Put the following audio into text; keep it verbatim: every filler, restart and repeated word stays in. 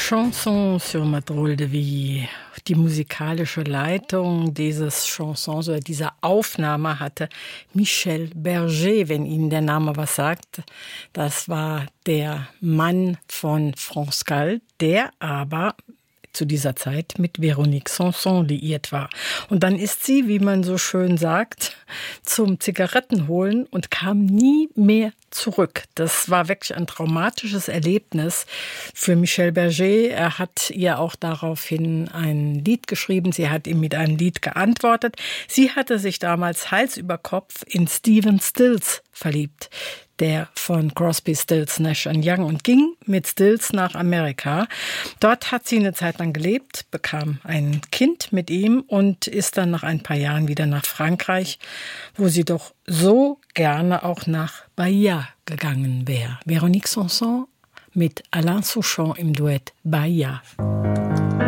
Chanson sur ma drôle de vie. Die musikalische Leitung dieses Chansons oder dieser Aufnahme hatte Michel Berger, wenn Ihnen der Name was sagt. Das war der Mann von France Gall, der aber zu dieser Zeit mit Véronique Sanson liiert war. Und dann ist sie, wie man so schön sagt, zum Zigarettenholen und kam nie mehr zurück. Das war wirklich ein traumatisches Erlebnis für Michel Berger. Er hat ihr auch daraufhin ein Lied geschrieben. Sie hat ihm mit einem Lied geantwortet. Sie hatte sich damals Hals über Kopf in Stephen Stills verliebt, der von Crosby, Stills, Nash and Young, und ging mit Stills nach Amerika. Dort hat sie eine Zeit lang gelebt, bekam ein Kind mit ihm und ist dann nach ein paar Jahren wieder nach Frankreich, wo sie doch so gerne auch nach Bahia gegangen wäre. Véronique Sanson mit Alain Souchon im Duett Bahia.